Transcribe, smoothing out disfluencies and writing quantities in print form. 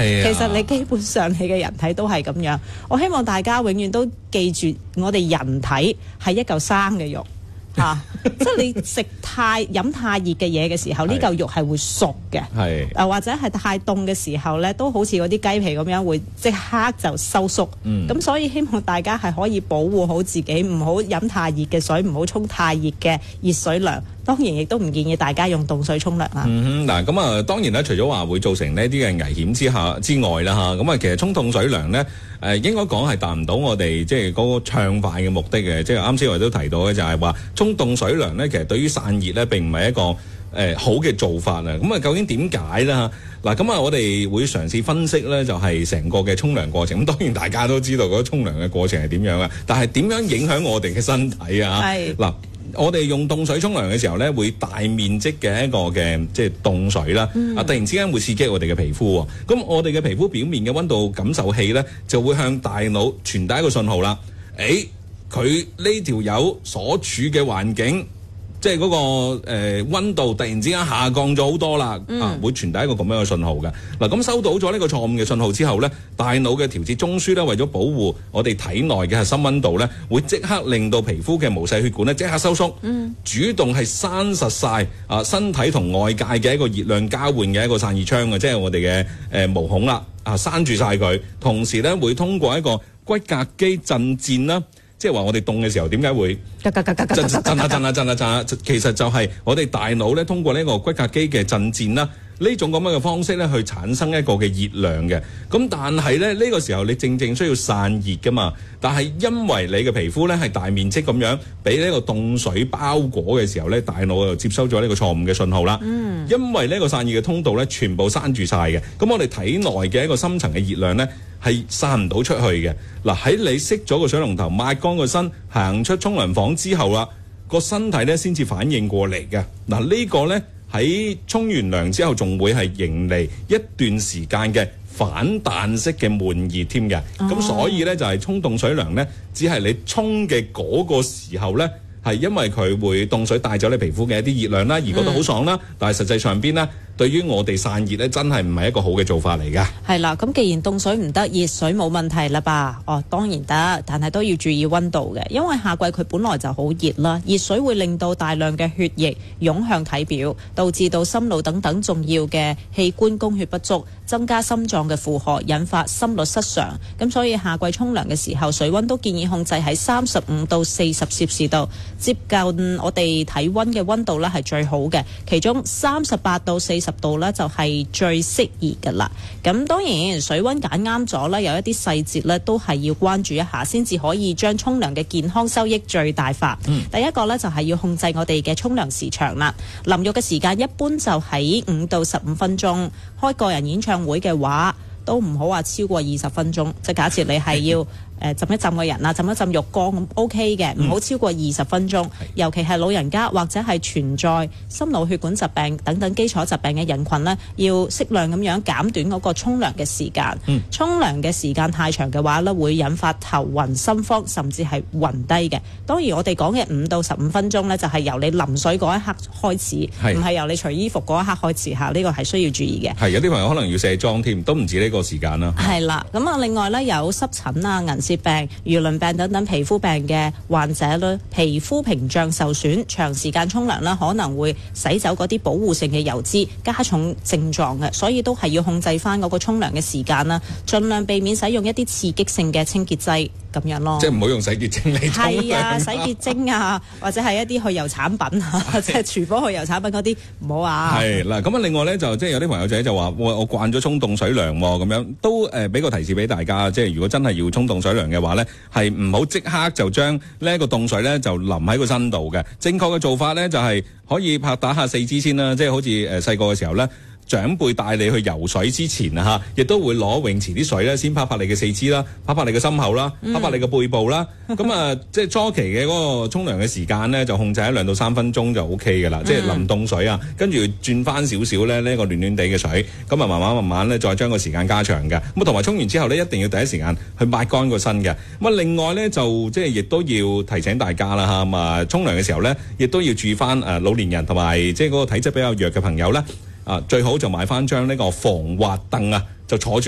係啊， 其實你基本上你嘅人體都係咁樣。我希望大家永遠都記住，我哋人體係一嚿生嘅肉。即係你食飲太熱嘅嘢嘅時候，呢嚿肉係會熟嘅。或者係太凍嘅時候咧，都好似嗰啲雞皮咁樣，會即刻就收縮。咁所以希望大家係可以保護好自己，唔好飲太熱嘅水，唔好沖太熱嘅熱水涼。當然亦都唔建議大家用凍水沖涼啦。 嗱咁啊，當然啦，除咗話會造成呢啲嘅危險之外啦嚇，咁啊其實沖凍水涼咧，應該講係達唔到我哋即係嗰個暢快嘅目的嘅。即係啱先我哋都提到嘅就係話沖凍水涼咧，其實對於散熱咧並唔係一個好嘅做法啊。咁啊究竟點解咧嚇？嗱咁啊我哋會嘗試分析咧，就係成個嘅沖涼過程。咁當然大家都知道嗰個沖涼嘅過程係點樣啊，但係點樣影響我哋嘅身體啊？嗱。我哋用凍水沖涼嘅時候咧，會大面積嘅一個嘅即係凍水啦，突然之間會刺激我哋嘅皮膚喎。咁我哋嘅皮膚表面嘅溫度感受器咧，就會向大腦傳遞一個信號啦。佢呢條友所處嘅環境，即係嗰個溫度突然之間下降咗好多啦，會傳遞一個咁樣嘅信號嘅。嗱，咁收到咗呢個錯誤嘅信號之後咧，大腦嘅調節中樞咧，為咗保護我哋體內嘅核心溫度咧，會即刻令到皮膚嘅毛細血管咧即刻收縮，主動係閂實晒身體同外界嘅一個熱量交換嘅一個散熱窗嘅，即係我哋嘅毛孔啦，閂住晒佢。同時咧會通過一個骨骼肌震顫啦。即係話我哋凍嘅時候點解會震下，其實就係我哋大腦咧通過呢個骨骼肌嘅震顫啦，呢種咁樣嘅方式咧去產生一個嘅熱量嘅。咁但係咧呢個時候你正需要散熱噶嘛，但係因為你嘅皮膚咧係大面積咁樣俾呢個凍水包裹嘅時候咧，大腦就接收咗呢個錯誤嘅信號啦。因為呢個散熱嘅通道咧全部閂住晒嘅，咁我哋體內嘅一個深層嘅熱量咧係散唔到出去嘅。嗱，喺你熄咗個水龍頭抹乾個身，行出沖涼房之後啦，個身體咧先至反應過嚟嘅。嗱，呢個咧喺沖完涼之後仲會係迎嚟一段時間嘅反彈式嘅悶熱添嘅。咁所以咧就係沖凍水涼咧，只係你沖嘅嗰個時候咧，係因為佢會凍水帶走你皮膚嘅一啲熱量啦，而覺得好爽啦。但係實際上邊咧，對於我哋散熱咧，真係唔係一個好嘅做法嚟㗎。係啦， 咁既然凍水唔得，熱水冇問題啦吧？當然得，但係都要注意溫度嘅，因為夏季佢本來就好熱啦，熱水會令到大量嘅血液湧向體表，導致到心腦等等重要嘅器官供血不足，增加心臟嘅負荷，引發心律失常。咁所以夏季沖涼嘅時候，水溫都建議控制喺35到40攝氏度，接近我哋體溫嘅溫度咧係最好嘅，其中38到40度咧就係最適宜㗎啦。咁當然水溫揀啱咗啦，有一啲細節咧都係要關注一下，先至可以將沖涼嘅健康收益最大化。第一個咧就係要控制我哋嘅沖涼時長啦，淋浴嘅時間一般就喺5到15分鐘，開個人演唱會嘅話都唔好話超過20分鐘，即係假設你係要浸一浸個人啦，浸一浸浴缸咁 OK 嘅，唔好超過20分鐘。尤其係老人家或者係存在心腦血管疾病等等基礎疾病嘅人群呢，要適量咁樣減短嗰個沖涼嘅時間。沖涼嘅時間太長嘅話呢，會引發頭暈心慌，甚至係暈低嘅。當然我哋講嘅5到15分鐘呢，就係由你淋水嗰一刻開始，唔係由你除衣服嗰一刻開始嚇。呢個係需要注意嘅。 有啲朋友可能要卸妝添，都唔止呢個時間啦。 係啦，咁啊另外呢，有濕疹啊、銀屑病、魚鱗病等等皮膚病嘅患者咧，皮膚屏障受損，長時間沖涼咧可能會洗走嗰啲保護性嘅油脂，加重症狀嘅，所以都係要控制翻嗰個沖涼嘅時間啦，盡量避免使用一啲刺激性嘅清潔劑咁樣咯。 即係唔好用洗潔精嚟沖涼。 係啊，洗潔精啊，或者係一啲去油產品啊，即係廚房去油產品嗰啲唔好啊。係嗱，咁啊另外咧就即係有啲朋友仔就話我慣咗沖凍水涼咁樣，都俾個提示俾大家，即係如果真係要沖凍水涼嘅話咧，係唔好即刻就將呢一個凍水咧就淋喺個身度嘅。正確嘅做法咧就係可以拍打下四肢先啦，即係好似細個嘅時候咧，長輩帶你去游水之前啊嚇，亦都會攞泳池啲水咧，先拍拍你嘅四肢啦，拍拍你嘅心口啦，拍拍你嘅背部啦。咁啊，即係初期嘅嗰個沖涼嘅時間咧，就控制喺2到3分鐘就 O K 嘅啦。即係淋凍水啊，跟住轉翻少少咧呢個暖暖地嘅水，咁啊慢慢咧再將個時間加長嘅。咁同埋沖完之後咧，一定要第一時間去抹乾個身嘅。咁啊另外咧就即係亦都要提醒大家啦嚇，咁啊沖涼嘅時候咧，亦都要注意翻老年人同埋即係嗰個體質比較弱嘅朋友咧。最好就買翻張呢個防滑凳啊，就坐住。